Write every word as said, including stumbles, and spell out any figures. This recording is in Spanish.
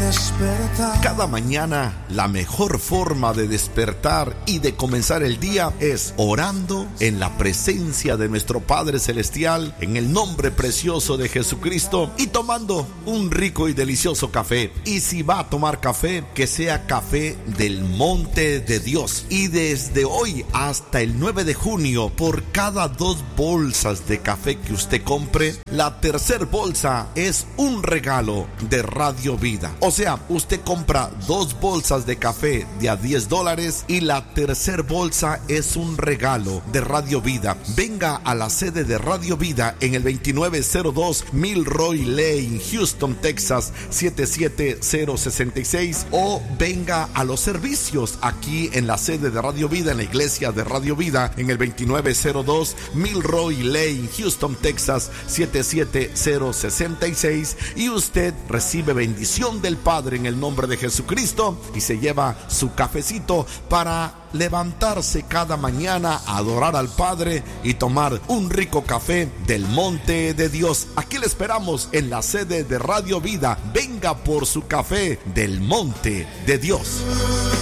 despertar. Cada mañana la mejor forma de despertar y de comenzar el día es orando en la presencia de nuestro Padre Celestial, en el nombre precioso de Jesucristo, y tomando un rico y delicioso café. Y si va a tomar café, que sea café del monte de Dios. Y desde hoy hasta el nueve de junio, por cada dos bolsas de café que usted compre, la tercer bolsa es un regalo de Radio Vida. O sea, usted compra dos bolsas de café de a diez dólares y la tercer bolsa es un regalo de Radio Vida. Venga a la sede de Radio Vida en el veintinueve cero dos Milroy Lane, Houston, Texas siete siete cero seis seis, o venga a los servicios aquí en la sede de Radio Vida, en la iglesia de Radio Vida, en el veintinueve cero dos Milroy Lane, Houston, Texas siete siete cero seis seis, y usted recibe bendición del Padre en el nombre de Jesucristo y se lleva su cafecito para levantarse cada mañana a adorar al Padre y tomar un rico café del monte de Dios. Aquí le esperamos en la sede de Radio Vida. Venga por su café del monte de Dios.